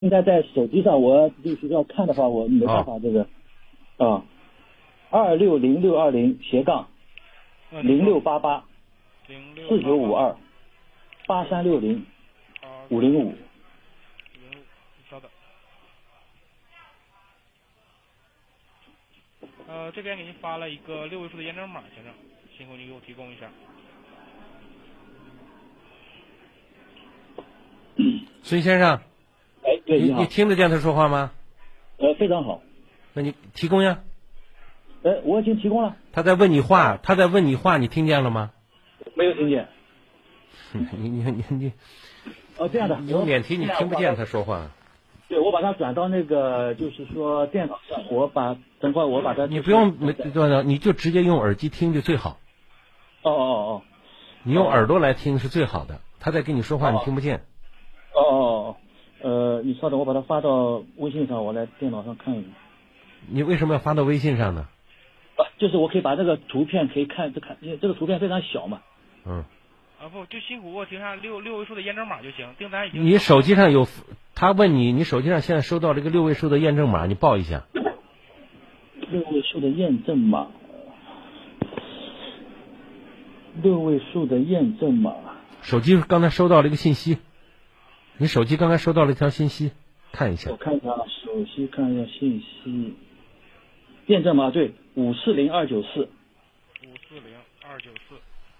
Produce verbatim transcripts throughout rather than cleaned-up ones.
应该在手机上，我就是要看的话，我没办法这个啊，二六零六二零斜杠零六八八四九五二八三六零五零五。 稍等。呃，这边给您发了一个六位数的验证码，先生，辛苦您给我提供一下。 孙先生， 哎，对， 你好， 你听得见他说话吗？ 呃，非常好。 那你提供呀。 呃，我已经提供了。 他在问你话，他在问你话，你听见了吗？ 没有听见。 你你你你。 哦，这样的。 有免提，你听不见他说话。 对，我把它转到那个，就是说电脑上，我把等会儿我把它、就是。 你不用没对你就直接用耳机听就最好。 哦哦哦。 你用耳朵来听是最好的，他在跟你说话， 哦、 你听不见。 哦哦哦，呃，你稍等，我把它发到微信上，我来电脑上看一下。 你为什么要发到微信上呢？ 啊，就是我可以把这个图片可以看，这看，因为这个图片非常小嘛。 嗯。 啊不，就辛苦给我停下六六位数的验证码就行，订单已经。 你手机上有，他问你，你手机上现在收到了一个六位数的验证码，你报一下。 六位数的验证码，六位数的验证码。 手机刚才收到了一个信息，你手机刚才收到了一条信息，看一下。 我看一下，手机看一下信息。验证码对，五四零二九四。 五四零二九四。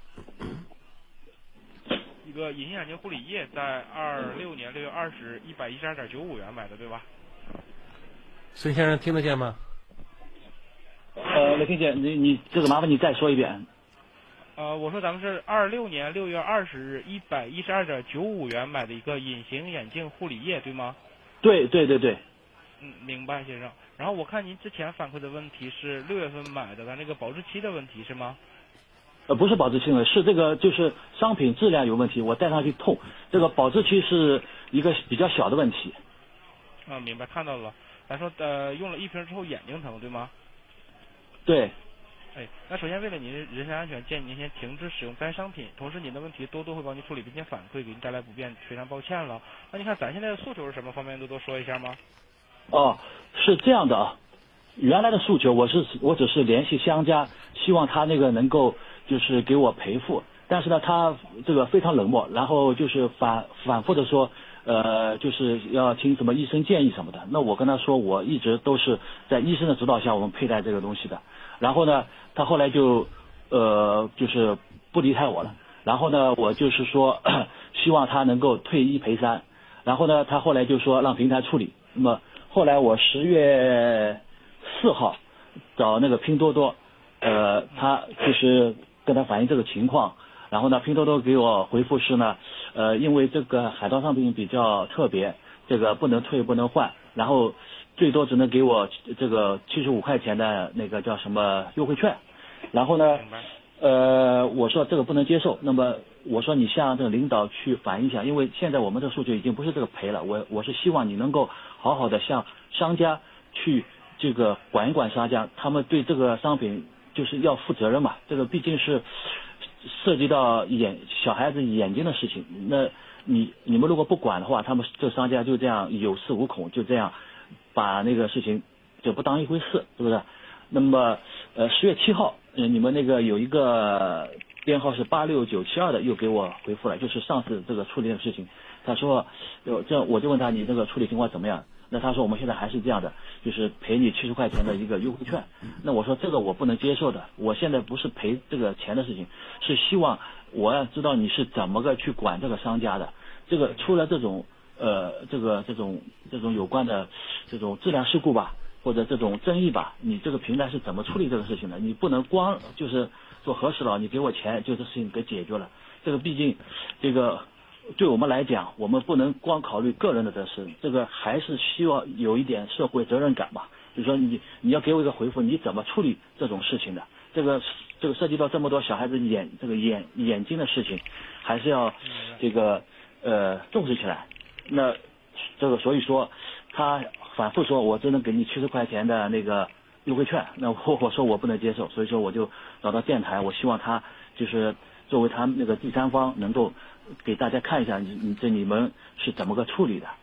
一个隐形眼镜护理液，在二六年六月二十一百一十二点九五元买的，对吧？ 孙先生听得见吗？ 呃，没听见，你你这个麻烦你再说一遍。 呃，我说咱们是二六年六月二十日一百一十二点九五元买的一个隐形眼镜护理液，对吗？ 对对对对。 嗯，明白，先生。然后我看您之前反馈的问题是六月份买的，咱这个保质期的问题是吗？ 呃，不是保质期问题，是这个就是商品质量有问题，我戴上去痛。这个保质期是一个比较小的问题。 啊，明白，看到了。咱说呃，用了一瓶之后眼睛疼，对吗？ 对。 哎，那首先为了您人身安全，建议您先停止使用该商品。同时，您的问题多多会帮您处理，并且反馈，给您带来不便，非常抱歉了。那您看咱现在的诉求是什么方面？多多说一下吗？ 哦，是这样的啊。原来的诉求，我是我只是联系商家，希望他那个能够就是给我赔付，但是呢，他这个非常冷漠，然后就是反反复的说，呃，就是要听什么医生建议什么的。那我跟他说，我一直都是在医生的指导下，我们佩戴这个东西的。然后呢，他后来就呃就是不离开我了。然后呢，我就是说希望他能够退一赔三。然后呢，他后来就说让平台处理。那么后来我十月四号找那个拼多多，呃，他就是跟他反映这个情况，然后呢，拼多多给我回复是呢，呃，因为这个海盗商品比较特别，这个不能退不能换，然后最多只能给我这个七十五块钱的那个叫什么优惠券，然后呢，呃，我说这个不能接受，那么我说你向这个领导去反映一下，因为现在我们这个诉求已经不是这个赔了，我我是希望你能够好好的向商家去这个管一管商家，他们对这个商品就是要负责任嘛，这个毕竟是涉及到眼小孩子眼睛的事情，那你你们如果不管的话，他们这商家就这样有恃无恐，就这样把那个事情就不当一回事，是不是？那么呃十月七号，呃你们那个有一个编号是八六九七二的又给我回复了，就是上次这个处理的事情，他说有这我就问他你这个处理情况怎么样？那他说我们现在还是这样的，就是赔你七十块钱的一个优惠券。那我说这个我不能接受的，我现在不是赔这个钱的事情，是希望我要知道你是怎么个去管这个商家的。这个出了这种呃这个这种这种有关的这种质量事故吧，或者这种争议吧，你这个平台是怎么处理这个事情的？你不能光就是说核实了，你给我钱就这事情给解决了。这个毕竟这个。对我们来讲，我们不能光考虑个人的得失，这个还是需要有一点社会责任感吧。就是说你你要给我一个回复，你怎么处理这种事情的？这个这个涉及到这么多小孩子眼这个眼眼睛的事情，还是要这个呃重视起来。那这个所以说他反复说我只能给你七十块钱的那个优惠券，那我我说我不能接受，所以说我就找到电台，我希望他就是作为他那个第三方能够给大家看一下你你这你们是怎么个处理的，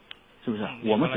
是不是？ 嗯我们